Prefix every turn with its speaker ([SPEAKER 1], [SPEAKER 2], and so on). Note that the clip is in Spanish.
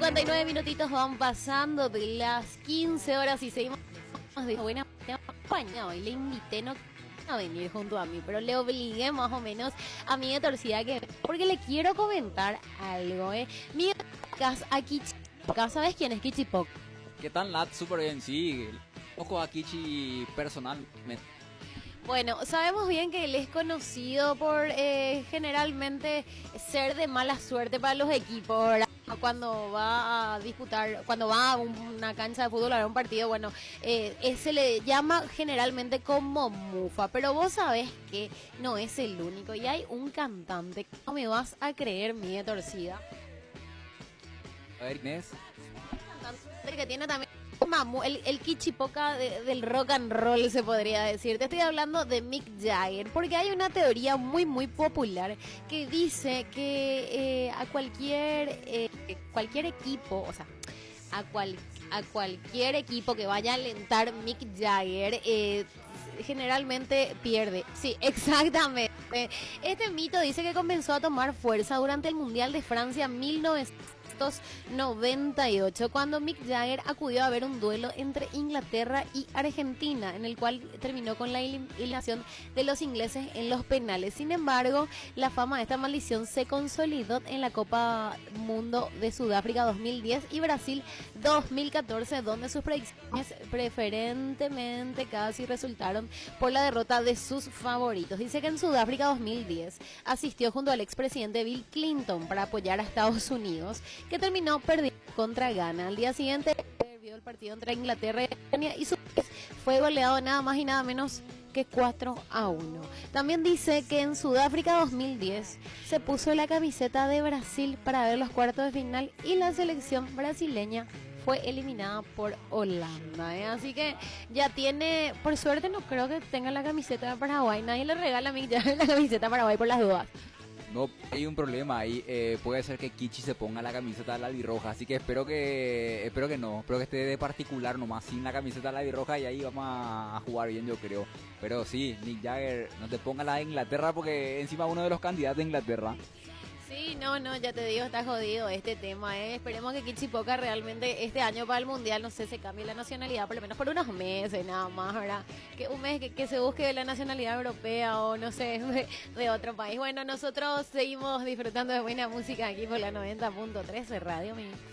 [SPEAKER 1] 59 minutitos van pasando de las 15 horas y seguimos de buena compañía. Hoy le invité no a venir junto a mí, pero le obligué más o menos a mi torcida que porque le quiero comentar algo, Mi Kichipoca, ¿sabes quién es Kichipoca?
[SPEAKER 2] ¿Qué tal, Nat? Súper bien, sí. Ojo a Kichi personalmente.
[SPEAKER 1] Bueno, sabemos bien que él es conocido por generalmente ser de mala suerte para los equipos, ¿verdad? Cuando va a disputar, cuando va a una cancha de fútbol a ver un partido, bueno, se le llama generalmente como mufa, pero vos sabés que no es el único y hay un cantante, no me vas a creer, mi torcida.
[SPEAKER 2] A ver, Inés.
[SPEAKER 1] Un cantante que tiene también el Kichipoca del rock and roll, se podría decir. Te estoy hablando de Mick Jagger, porque hay una teoría muy popular que dice que a cualquier equipo, o sea, a cualquier equipo que vaya a alentar Mick Jagger, generalmente pierde. Sí, exactamente. Este mito dice que comenzó a tomar fuerza durante el Mundial de Francia 1998, cuando Mick Jagger acudió a ver un duelo entre Inglaterra y Argentina, en el cual terminó con la eliminación de los ingleses en los penales. Sin embargo, la fama de esta maldición se consolidó en la Copa Mundo de Sudáfrica 2010 y Brasil 2014, donde sus predicciones preferentemente casi resultaron por la derrota de sus favoritos. Dice que en Sudáfrica 2010 asistió junto al expresidente Bill Clinton para apoyar a Estados Unidos, que terminó perdiendo contra Ghana. Al día siguiente vio el partido entre Inglaterra y España y su país fue goleado nada más y nada menos que 4-1. También dice que en Sudáfrica 2010 se puso la camiseta de Brasil para ver los cuartos de final y la selección brasileña fue eliminada por Holanda, Así que ya tiene, por suerte no creo que tenga la camiseta de Paraguay. Nadie le regala a mí ya la camiseta de Paraguay por las dudas.
[SPEAKER 2] No, hay un problema ahí. Puede ser que Kichi se ponga la camiseta de la albirroja, así que espero que esté de particular nomás, sin la camiseta de la albirroja, y ahí vamos a jugar bien, yo creo. Pero sí, Mick Jagger, no te ponga la de Inglaterra, porque encima uno de los candidatos de Inglaterra.
[SPEAKER 1] Sí, no, ya te digo, está jodido este tema, Esperemos que Kichipoca realmente este año para el Mundial, no sé, se cambie la nacionalidad, por lo menos por unos meses nada más, ¿verdad? Que un mes que se busque la nacionalidad europea o no sé, de otro país. Bueno, nosotros seguimos disfrutando de buena música aquí por la 90.3 de Radio Mix.